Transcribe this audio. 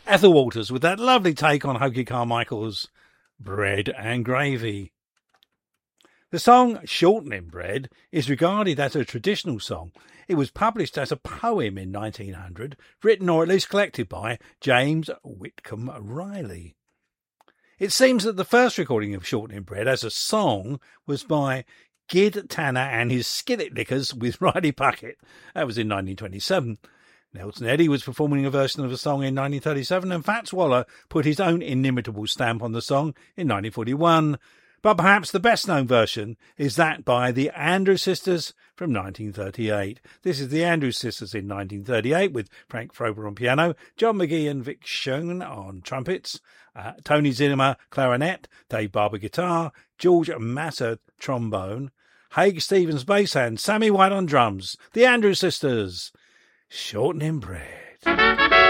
Ethel Waters with that lovely take on Hokie Carmichael's Bread and Gravy. The song Shortening Bread is regarded as a traditional song. It was published as a poem in 1900, written or at least collected by James Whitcomb Riley. It seems that the first recording of Shortening Bread as a song was by Gid Tanner and his Skillet Lickers with Riley Puckett. That was in 1927. Nelson Eddy was performing a version of the song in 1937, and Fats Waller put his own inimitable stamp on the song in 1941. But perhaps the best-known version is that by the Andrews Sisters from 1938. This is the Andrews Sisters in 1938 with Frank Frober on piano, John McGee and Vic Schoen on trumpets, Tony Zinema clarinet, Dave Barber guitar, George Massa trombone, Haig Stevens bass and Sammy White on drums. The Andrews Sisters, Shortening Bread.